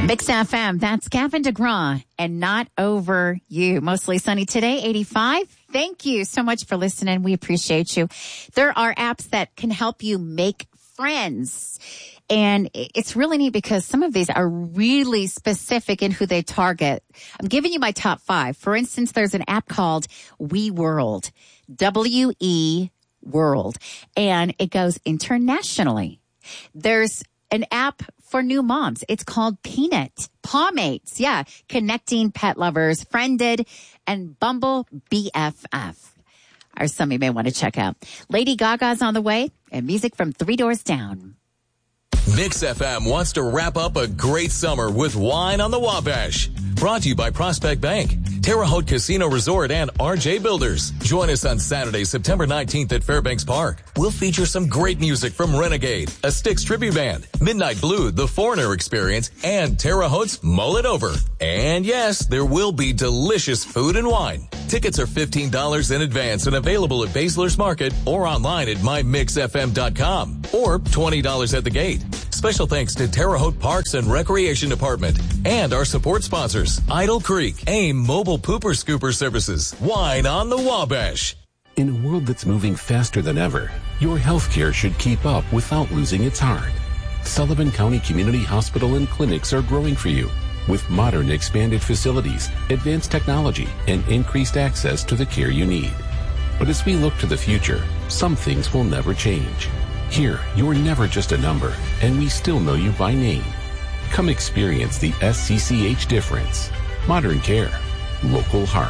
Mix FM, that's Gavin DeGraw and Not Over You. Mostly sunny today, 85. Thank you so much for listening. We appreciate you. There are apps that can help you make friends. And it's really neat because some of these are really specific in who they target. I'm giving you my top 5. For instance, there's an app called WeWorld, W-E World, and it goes internationally. There's an app for new moms. It's called Peanut. Pawmates, yeah. Connecting pet lovers, Friended, and Bumble BFF are some you may want to check out. Lady Gaga's on the way, and music from 3 Doors Down. Mix FM wants to wrap up a great summer with Wine on the Wabash. Brought to you by Prospect Bank, Terre Haute Casino Resort, and RJ Builders. Join us on Saturday, September 19th at Fairbanks Park. We'll feature some great music from Renegade, a Styx tribute band, Midnight Blue, The Foreigner Experience, and Terre Haute's Mull It Over. And yes, there will be delicious food and wine. Tickets are $15 in advance and available at Basler's Market or online at mymixfm.com or $20 at the gate. Special thanks to Terre Haute Parks and Recreation Department and our support sponsors, Idle Creek, AIM Mobile Pooper Scooper Services, Wine on the Wabash. In a world that's moving faster than ever, your healthcare should keep up without losing its heart. Sullivan County Community Hospital and clinics are growing for you with modern expanded facilities, advanced technology, and increased access to the care you need. But as we look to the future, some things will never change. Here, you're never just a number, and we still know you by name. Come experience the SCCH difference. Modern care. Local heart.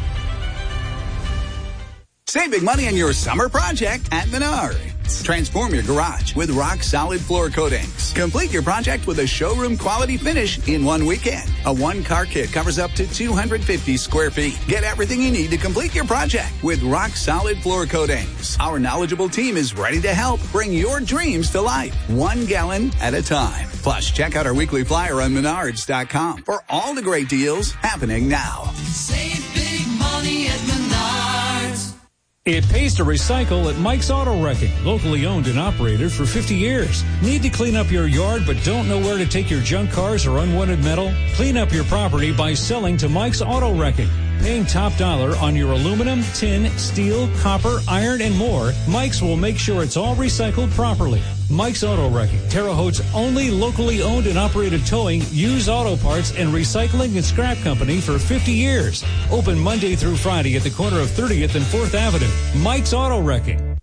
Save big money on your summer project at Menards. Transform your garage with rock-solid floor coatings. Complete your project with a showroom-quality finish in one weekend. A one-car kit covers up to 250 square feet. Get everything you need to complete your project with rock-solid floor coatings. Our knowledgeable team is ready to help bring your dreams to life, 1 gallon at a time. Plus, check out our weekly flyer on Menards.com for all the great deals happening now. Save big money at Menards. It pays to recycle at Mike's Auto Wrecking, locally owned and operated for 50 years. Need to clean up your yard but don't know where to take your junk cars or unwanted metal? Clean up your property by selling to Mike's Auto Wrecking. Paying top dollar on your aluminum, tin, steel, copper, iron, and more, Mike's will make sure it's all recycled properly. Mike's Auto Wrecking, Terre Haute's only locally owned and operated towing, used auto parts, and recycling and scrap company for 50 years. Open Monday through Friday at the corner of 30th and 4th Avenue. Mike's Auto Wrecking.